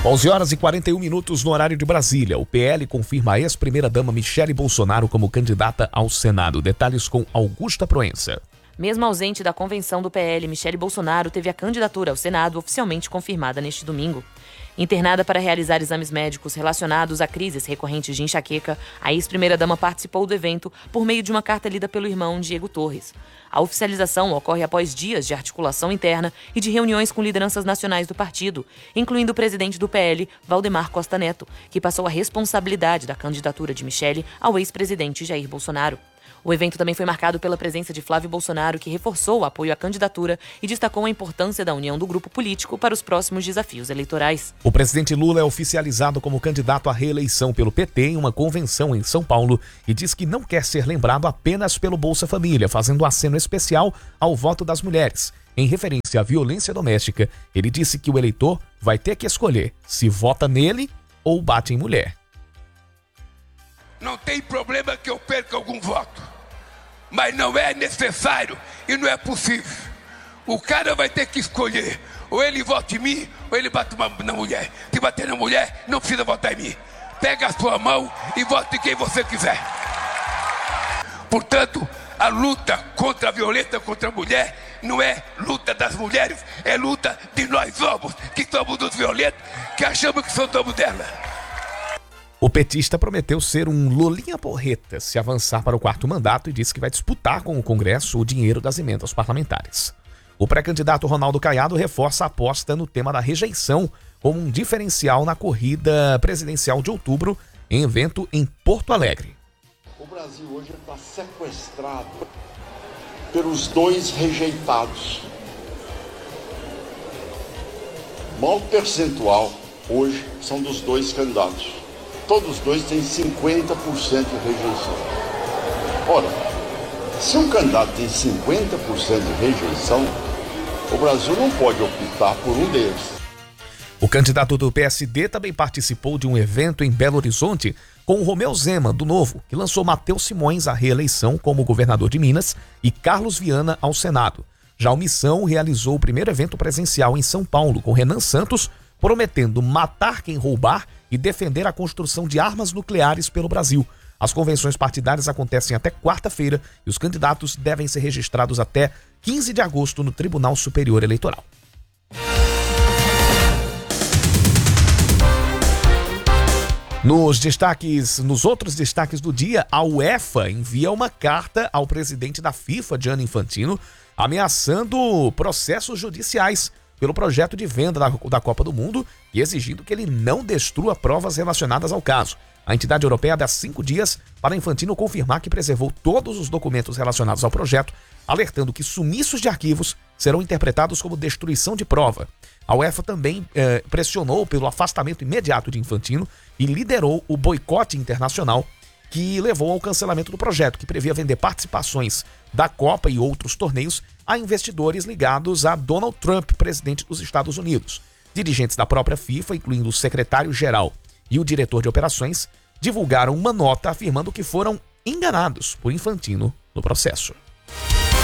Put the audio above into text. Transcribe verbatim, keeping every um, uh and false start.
onze horas e quarenta e um minutos no horário de Brasília. O P L confirma a ex-primeira-dama Michele Bolsonaro como candidata ao Senado. Detalhes com Augusta Proença. Mesmo ausente da convenção do P L, Michele Bolsonaro teve a candidatura ao Senado oficialmente confirmada neste domingo. Internada para realizar exames médicos relacionados a crises recorrentes de enxaqueca, a ex-primeira-dama participou do evento por meio de uma carta lida pelo irmão Diego Torres. A oficialização ocorre após dias de articulação interna e de reuniões com lideranças nacionais do partido, incluindo o presidente do P L, Valdemar Costa Neto, que passou a responsabilidade da candidatura de Michele ao ex-presidente Jair Bolsonaro. O evento também foi marcado pela presença de Flávio Bolsonaro, que reforçou o apoio à candidatura e destacou a importância da união do grupo político para os próximos desafios eleitorais. O presidente Lula é oficializado como candidato à reeleição pelo P T em uma convenção em São Paulo e diz que não quer ser lembrado apenas pelo Bolsa Família, fazendo um aceno especial ao voto das mulheres. Em referência à violência doméstica, ele disse que o eleitor vai ter que escolher se vota nele ou bate em mulher. Não tem problema que eu perca algum voto, mas não é necessário e não é possível. O cara vai ter que escolher, ou ele vota em mim, ou ele bate na mulher. Se bater na mulher, não precisa votar em mim. Pega a sua mão e vote em quem você quiser. Portanto, a luta contra a violência contra a mulher não é luta das mulheres, é luta de nós homens, que somos os violentos, que achamos que somos dela. O petista prometeu ser um Lulinha Porreta se avançar para o quarto mandato e disse que vai disputar com o Congresso o dinheiro das emendas parlamentares. O pré-candidato Ronaldo Caiado reforça a aposta no tema da rejeição como um diferencial na corrida presidencial de outubro em evento em Porto Alegre. O Brasil hoje está sequestrado pelos dois rejeitados. O maior percentual hoje são dos dois candidatos. Todos dois têm cinquenta por cento de rejeição. Ora, se um candidato tem cinquenta por cento de rejeição, o Brasil não pode optar por um deles. O candidato do P S D também participou de um evento em Belo Horizonte com o Romeu Zema, do Novo, que lançou Matheus Simões à reeleição como governador de Minas e Carlos Viana ao Senado. Já o Missão realizou o primeiro evento presencial em São Paulo com Renan Santos, prometendo matar quem roubar e defender a construção de armas nucleares pelo Brasil. As convenções partidárias acontecem até quarta-feira e os candidatos devem ser registrados até quinze de agosto no Tribunal Superior Eleitoral. Nos destaques, nos outros destaques do dia, a UEFA envia uma carta ao presidente da FIFA, Gianni Infantino, ameaçando processos judiciais pelo projeto de venda da, da Copa do Mundo e exigindo que ele não destrua provas relacionadas ao caso. A entidade europeia dá cinco dias para Infantino confirmar que preservou todos os documentos relacionados ao projeto, alertando que sumiços de arquivos serão interpretados como destruição de prova. A UEFA também eh, pressionou pelo afastamento imediato de Infantino e liderou o boicote internacional que levou ao cancelamento do projeto, que previa vender participações da Copa e outros torneios a investidores ligados a Donald Trump, presidente dos Estados Unidos. Dirigentes da própria FIFA, incluindo o secretário-geral e o diretor de operações, divulgaram uma nota afirmando que foram enganados por Infantino no processo.